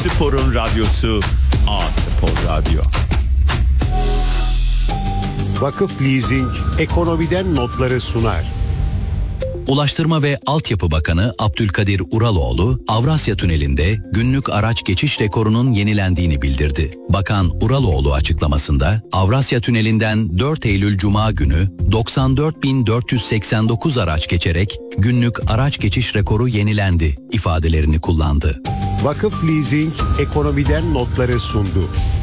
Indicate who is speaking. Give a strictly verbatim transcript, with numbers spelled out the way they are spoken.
Speaker 1: Spor'un radyosu A-Spor Radyo.
Speaker 2: Vakıf Leasing ekonomiden notları sunar.
Speaker 3: Ulaştırma ve Altyapı Bakanı Abdülkadir Uraloğlu, Avrasya Tüneli'nde günlük araç geçiş rekorunun yenilendiğini bildirdi. Bakan Uraloğlu açıklamasında, Avrasya Tüneli'nden dört Eylül Cuma günü doksan dört bin dört yüz seksen dokuz araç geçerek günlük araç geçiş rekoru yenilendi ifadelerini kullandı.
Speaker 2: Vakıf Leasing ekonomiden notları sundu.